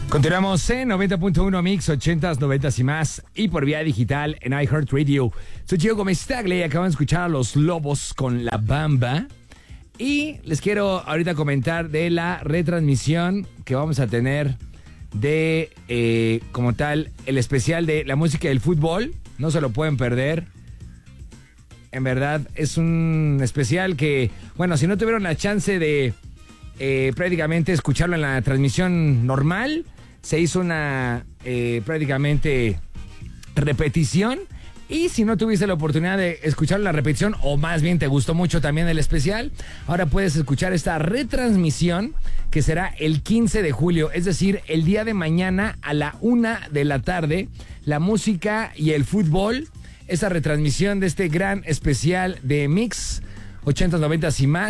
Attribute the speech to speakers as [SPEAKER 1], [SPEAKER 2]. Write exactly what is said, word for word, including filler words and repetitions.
[SPEAKER 1] Continuamos en noventa punto uno Mix, ochentas, noventas y más, y por vía digital en iHeartRadio. Soy Gio Gómez Tagle y acaban de escuchar a Los Lobos con La Bamba. Y les quiero ahorita comentar de la retransmisión que vamos a tener de, eh, como tal, el especial de la música del fútbol. No se lo pueden perder. En verdad, es un especial que, bueno, si no tuvieron la chance de eh, prácticamente escucharlo en la transmisión normal, se hizo una eh, prácticamente repetición. Y si no tuviste la oportunidad de escuchar la repetición, o más bien te gustó mucho también el especial, ahora puedes escuchar esta retransmisión que será el quince de julio, es decir, el día de mañana a la una de la tarde, la música y el fútbol, esa retransmisión de este gran especial de Mix, ochentas, noventas y más.